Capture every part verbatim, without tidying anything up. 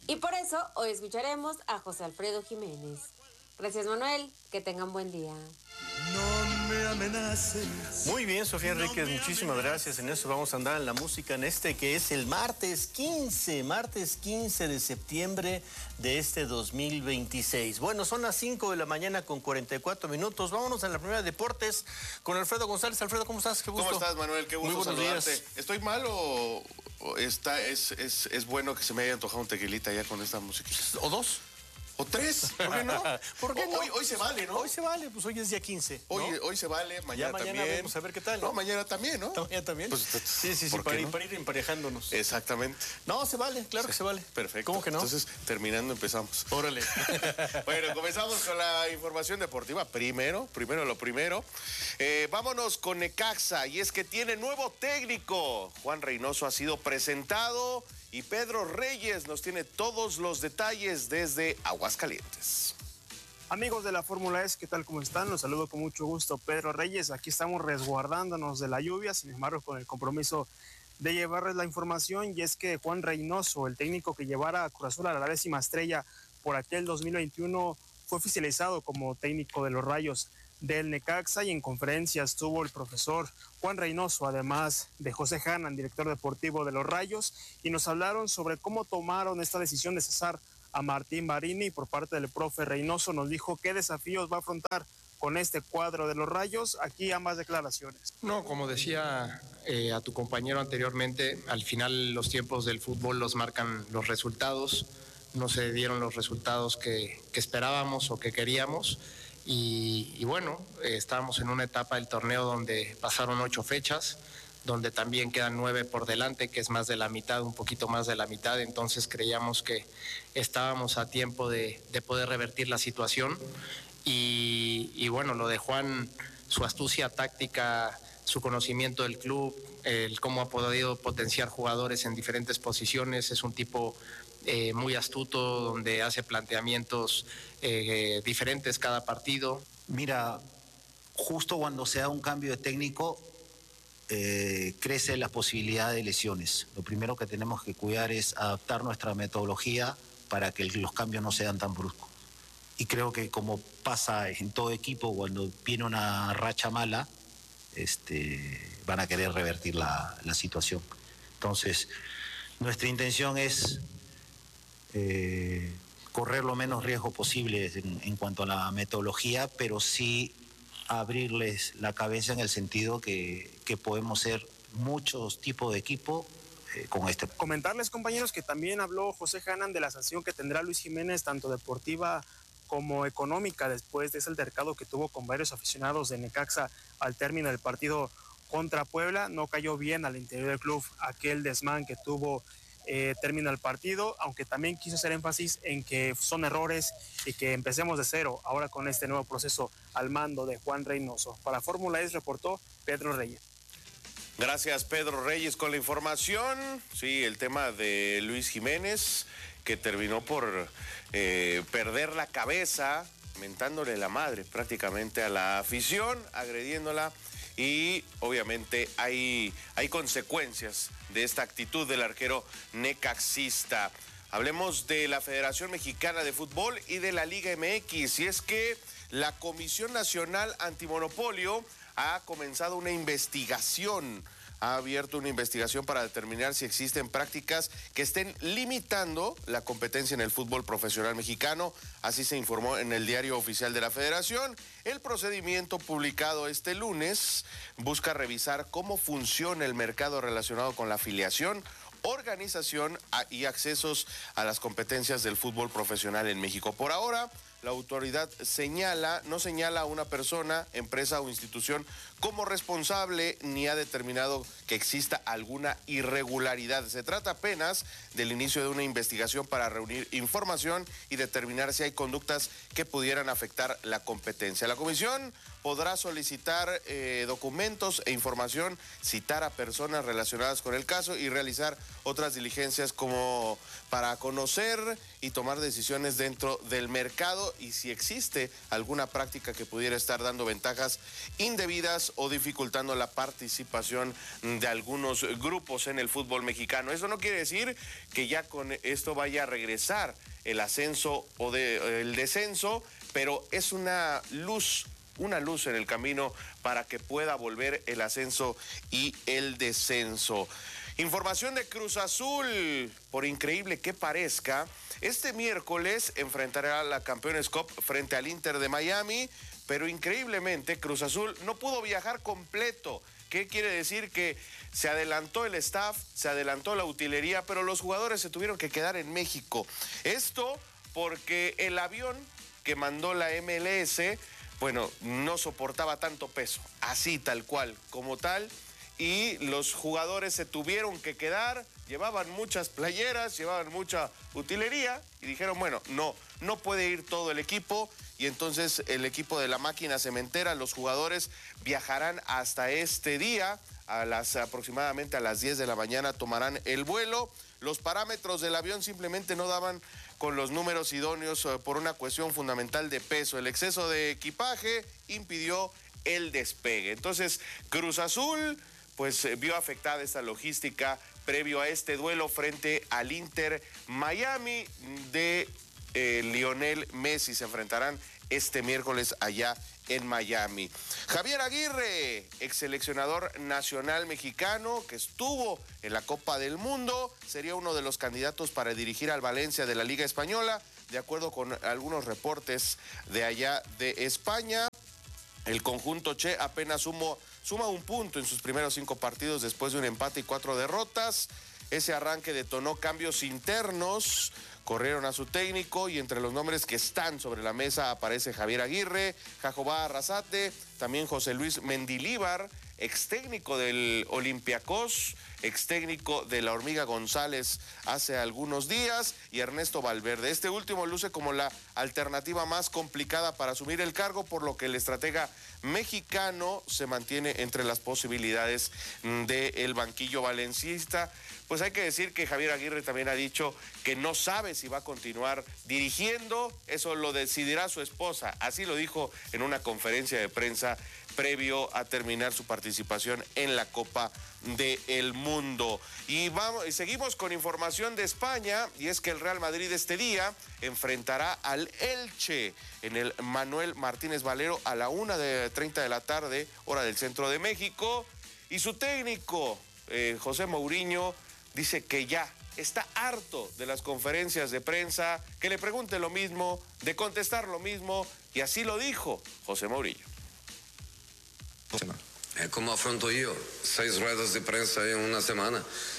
Y por eso hoy escucharemos a José Alfredo Jiménez. Gracias, Manuel. Que tengan buen día. No me amenaces. Muy bien, Sofía Enríquez, muchísimas gracias. En eso vamos a andar en la música en este que es el martes quince, martes quince de septiembre de este dos mil veintiséis. Bueno, son las cinco de la mañana con cuarenta y cuatro minutos. Vámonos a la primera de deportes con Alfredo González. Alfredo, ¿cómo estás? Qué gusto. ¿Cómo estás, Manuel? Qué gusto Muy buenos saludarte. días. ¿Estoy mal o, o está, es, es, es bueno que se me haya antojado un tequilita ya con esta música? ¿O dos? ¿O tres? ¿Por qué no? ¿Por qué no? Hoy, hoy se vale, ¿no? Hoy se vale, pues hoy es día quince, ¿no? Hoy, hoy se vale, mañana, ya mañana también. vamos a ver qué tal, ¿no? No, mañana también, ¿no? Mañana también. Pues, sí, sí, sí, ¿por para, qué ir, no? para ir emparejándonos. Exactamente. No, se vale, claro Sí, que se vale. Perfecto. ¿Cómo que no? Entonces, terminando, empezamos. Órale. Bueno, comenzamos con la información deportiva. Primero, primero lo primero. Eh, vámonos con Necaxa, y es que tiene nuevo técnico. Juan Reynoso ha sido presentado y Pedro Reyes nos tiene todos los detalles desde Aguascalientes. Amigos de la Fórmula E, ¿qué tal? ¿Cómo están? Los saludo con mucho gusto, Pedro Reyes. Aquí estamos resguardándonos de la lluvia, sin embargo, con el compromiso de llevarles la información, y es que Juan Reynoso, el técnico que llevara a Cruz Azul a la décima estrella por aquel dos mil veintiuno, fue oficializado como técnico de los Rayos del Necaxa, y en conferencia estuvo el profesor Juan Reynoso, además de José Hannan, director deportivo de los Rayos, y nos hablaron sobre cómo tomaron esta decisión de cesar a Martín Barini. Por parte del profe Reynoso nos dijo qué desafíos va a afrontar con este cuadro de los Rayos. Aquí ambas declaraciones. No, como decía eh, a tu compañero anteriormente, al final los tiempos del fútbol los marcan los resultados. No se dieron los resultados que, que esperábamos o que queríamos. Y, y bueno, eh, estábamos en una etapa del torneo donde pasaron ocho fechas, donde también quedan nueve por delante, que es más de la mitad, un poquito más de la mitad. Entonces creíamos que estábamos a tiempo de, de poder revertir la situación. Y, y bueno, lo de Juan, su astucia táctica, su conocimiento del club, el cómo ha podido potenciar jugadores en diferentes posiciones, es un tipo eh, muy astuto, donde hace planteamientos eh, diferentes cada partido. Mira, justo cuando se da un cambio de técnico, eh, crece la posibilidad de lesiones. Lo primero que tenemos que cuidar es adaptar nuestra metodología para que los cambios no sean tan bruscos. Y creo que, como pasa en todo equipo, cuando viene una racha mala, este, van a querer revertir la, la situación. Entonces, nuestra intención es eh, correr lo menos riesgo posible en, en cuanto a la metodología, pero sí abrirles la cabeza en el sentido que, que podemos ser muchos tipos de equipo eh, con este. Comentarles, compañeros, que también habló José Hannan de la sanción que tendrá Luis Jiménez, tanto deportiva como económica, después de ese altercado que tuvo con varios aficionados de Necaxa al término del partido contra Puebla. No cayó bien al interior del club aquel desmán que tuvo eh, término del partido, aunque también quiso hacer énfasis en que son errores y que empecemos de cero ahora con este nuevo proceso al mando de Juan Reynoso. Para Fórmula E reportó Pedro Reyes. Gracias, Pedro Reyes, con la información. Sí, el tema de Luis Jiménez, que terminó por eh, perder la cabeza, mentándole la madre prácticamente a la afición, agrediéndola, y obviamente hay, hay consecuencias de esta actitud del arquero necaxista. Hablemos de la Federación Mexicana de Fútbol y de la Liga M X, y es que la Comisión Nacional Antimonopolio ha comenzado una investigación, ha abierto una investigación para determinar si existen prácticas que estén limitando la competencia en el fútbol profesional mexicano. Así se informó en el Diario Oficial de la Federación. El procedimiento publicado este lunes busca revisar cómo funciona el mercado relacionado con la afiliación, organización y accesos a las competencias del fútbol profesional en México. Por ahora, la autoridad señala, no señala a una persona, empresa o institución como responsable, ni ha determinado que exista alguna irregularidad. Se trata apenas del inicio de una investigación para reunir información y determinar si hay conductas que pudieran afectar la competencia. La comisión podrá solicitar eh, documentos e información, citar a personas relacionadas con el caso y realizar otras diligencias como para conocer y tomar decisiones dentro del mercado. resultado y si existe alguna práctica que pudiera estar dando ventajas indebidas o dificultando la participación de algunos grupos en el fútbol mexicano. Eso no quiere decir que ya con esto vaya a regresar el ascenso o de, el descenso, pero es una luz, una luz en el camino para que pueda volver el ascenso y el descenso. Información de Cruz Azul, por increíble que parezca, este miércoles enfrentará a la Campeones Cup frente al Inter de Miami, pero increíblemente Cruz Azul no pudo viajar completo. ¿Qué quiere decir? Que se adelantó el staff, se adelantó la utilería, pero los jugadores se tuvieron que quedar en México. Esto porque el avión que mandó la M L S, bueno, no soportaba tanto peso, así tal cual, como tal, y los jugadores se tuvieron que quedar, llevaban muchas playeras, llevaban mucha utilería, y dijeron, bueno, no, no puede ir todo el equipo, y entonces el equipo de la máquina cementera, los jugadores viajarán hasta este día, a las aproximadamente a las diez de la mañana tomarán el vuelo. Los parámetros del avión simplemente no daban con los números idóneos por una cuestión fundamental de peso. El exceso de equipaje impidió el despegue. Entonces, Cruz Azul pues vio afectada esta logística previo a este duelo frente al Inter Miami de eh, Lionel Messi. Se enfrentarán este miércoles allá en Miami. Javier Aguirre, ex seleccionador nacional mexicano que estuvo en la Copa del Mundo, sería uno de los candidatos para dirigir al Valencia de la Liga Española, de acuerdo con algunos reportes de allá de España. El conjunto Che apenas sumó, suma un punto en sus primeros cinco partidos después de un empate y cuatro derrotas. Ese arranque detonó cambios internos, corrieron a su técnico y entre los nombres que están sobre la mesa aparece Javier Aguirre, Jacobá Arrasate, también José Luis Mendilíbar, ex técnico del Olympiacos, ex técnico de la Hormiga González hace algunos días, y Ernesto Valverde. Este último luce como la alternativa más complicada para asumir el cargo, por lo que el estratega mexicano se mantiene entre las posibilidades del banquillo valencista. Pues hay que decir que Javier Aguirre también ha dicho que no sabe si va a continuar dirigiendo, eso lo decidirá su esposa, así lo dijo en una conferencia de prensa previo a terminar su participación en la Copa del Mundo. Y vamos, y seguimos con información de España, y es que el Real Madrid este día enfrentará al Elche en el Manuel Martínez Valero a la una de treinta de la tarde, hora del centro de México, y su técnico, eh, José Mourinho, dice que ya está harto de las conferencias de prensa, que le pregunte lo mismo, de contestar lo mismo, y así lo dijo José Mourinho. ¿Cómo afronto yo? Seis ruedas de prensa en una semana.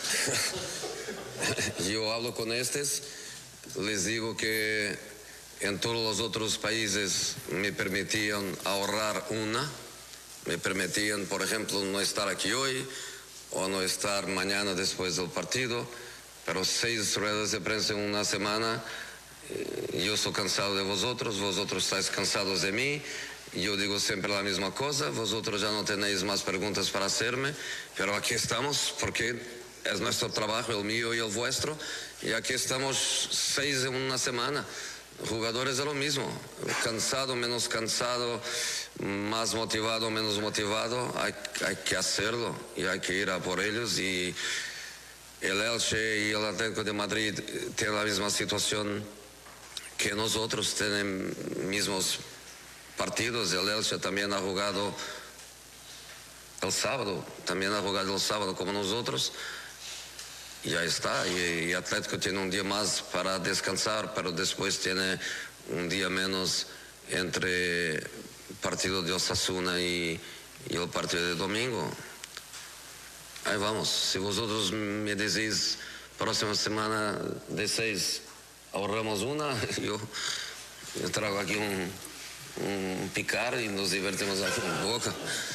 Yo hablo con estos, les digo que en todos los otros países me permitían ahorrar una, me permitían, por ejemplo, no estar aquí hoy o no estar mañana después del partido, pero seis ruedas de prensa en una semana, eh, yo estoy cansado de vosotros, vosotros estáis cansados de mí. Yo digo siempre la misma cosa, vosotros ya no tenéis más preguntas para hacerme, pero aquí estamos porque es nuestro trabajo, el mío y el vuestro, y aquí estamos seis en una semana. Jugadores de lo mismo, cansado, menos cansado, más motivado, menos motivado, hay, hay que hacerlo y hay que ir a por ellos. Y el Elche y el Atlético de Madrid tienen la misma situación que nosotros, tienen mismos partidos. El Elche también ha jugado el sábado, también ha jugado el sábado como nosotros, y ya está. Y, y Atlético tiene un día más para descansar, pero después tiene un día menos entre el partido de Osasuna y, y el partido de domingo. Ahí vamos. Si vosotros me decís próxima semana de seis ahorramos una, yo, yo traigo aquí un un picar y nos divertimos aquí en boca.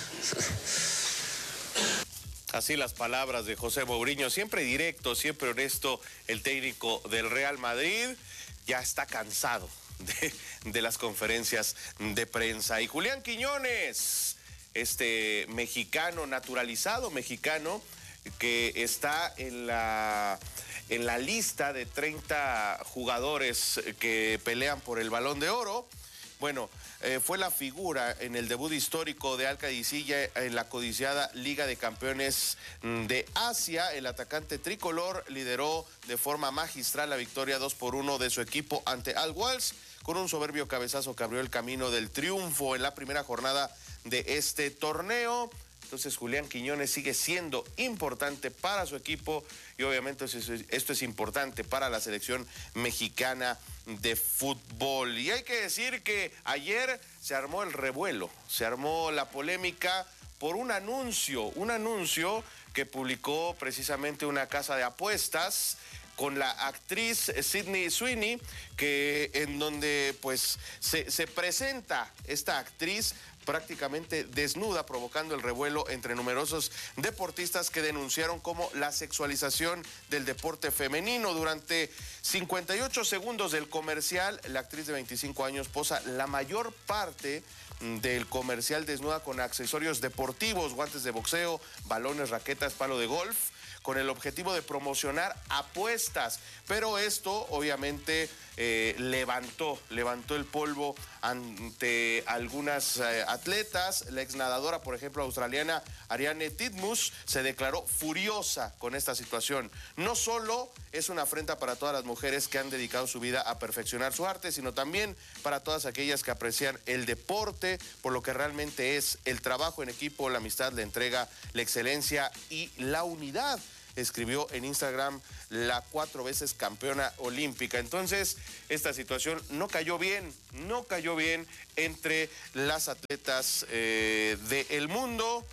Así las palabras de José Mourinho, siempre directo, siempre honesto, el técnico del Real Madrid, ya está cansado de, de las conferencias de prensa. Y Julián Quiñones, este mexicano, naturalizado mexicano, que está en la en la lista de treinta jugadores que pelean por el Balón de Oro. Bueno, eh, fue la figura en el debut histórico de Alcadicilla en la codiciada Liga de Campeones de Asia. El atacante tricolor lideró de forma magistral la victoria dos por uno de su equipo ante Al Wals, con un soberbio cabezazo que abrió el camino del triunfo en la primera jornada de este torneo. Entonces Julián Quiñones sigue siendo importante para su equipo y obviamente esto es importante para la selección mexicana de fútbol. Y hay que decir que ayer se armó el revuelo, se armó la polémica por un anuncio, un anuncio que publicó precisamente una casa de apuestas con la actriz Sydney Sweeney, que en donde pues se, se presenta esta actriz prácticamente desnuda, provocando el revuelo entre numerosos deportistas que denunciaron como la sexualización del deporte femenino. Durante cincuenta y ocho segundos del comercial, la actriz de veinticinco años posa la mayor parte del comercial desnuda con accesorios deportivos, guantes de boxeo, balones, raquetas, palo de golf, con el objetivo de promocionar apuestas. Pero esto obviamente eh, levantó, levantó el polvo ante algunas eh, atletas. La exnadadora, por ejemplo, australiana Ariane Titmus, se declaró furiosa con esta situación. No solo es una afrenta para todas las mujeres que han dedicado su vida a perfeccionar su arte, sino también para todas aquellas que aprecian el deporte por lo que realmente es: el trabajo en equipo, la amistad, la entrega, la excelencia y la unidad, escribió en Instagram la cuatro veces campeona olímpica. Entonces, esta situación no cayó bien, no cayó bien entre las atletas eh, del mundo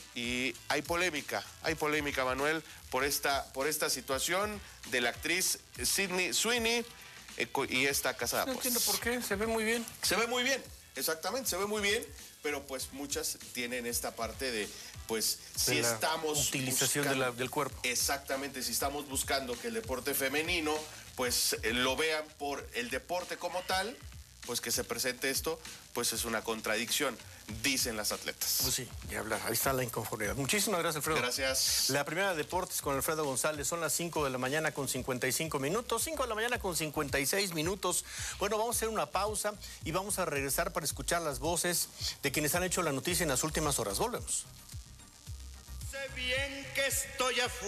y hay polémica, hay polémica, Manuel, por esta, por esta situación de la actriz Sydney Sweeney eh, y esta casa de apuestas. No entiendo por qué, se ve muy bien. Se ve muy bien, exactamente, se ve muy bien, pero pues muchas tienen esta parte de, pues, si estamos utilización de la, del cuerpo. Exactamente, si estamos buscando que el deporte femenino, pues, eh, lo vean por el deporte como tal, pues que se presente esto, pues es una contradicción, dicen las atletas. Pues sí, ya hablar, ahí está la inconformidad. Muchísimas gracias, Alfredo. Gracias. La primera de deportes con Alfredo González, son las cinco de la mañana con cincuenta y cinco minutos, cinco de la mañana con cincuenta y seis minutos. Bueno, vamos a hacer una pausa y vamos a regresar para escuchar las voces de quienes han hecho la noticia en las últimas horas. Volvemos. Sé bien que estoy afuera.